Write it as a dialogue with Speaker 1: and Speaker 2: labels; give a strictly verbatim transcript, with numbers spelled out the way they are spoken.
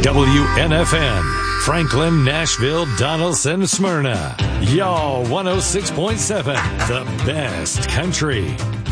Speaker 1: W N F N, Franklin, Nashville, Donaldson, Smyrna. Y'all one oh six point seven, the best country.